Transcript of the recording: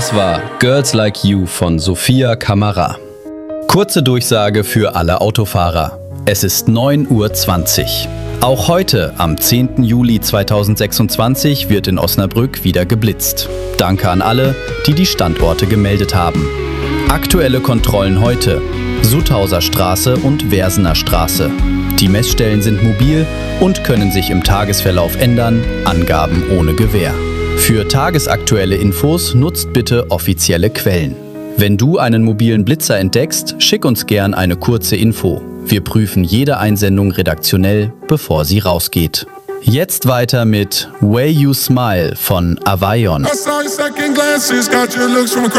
Das war Girls Like You von Sophia Kamara. Kurze Durchsage für alle Autofahrer. Es ist 9:20 Uhr. Auch heute, am 10. Juli 2026, wird in Osnabrück wieder geblitzt. Danke an alle, die die Standorte gemeldet haben. Aktuelle Kontrollen heute: Sutthauser Straße und Versener Straße. Die Messstellen sind mobil und können sich im Tagesverlauf ändern, Angaben ohne Gewähr. Für tagesaktuelle Infos nutzt bitte offizielle Quellen. Wenn du einen mobilen Blitzer entdeckst, schick uns gern eine kurze Info. Wir prüfen jede Einsendung redaktionell, bevor sie rausgeht. Jetzt weiter mit Way You Smile von Avayon.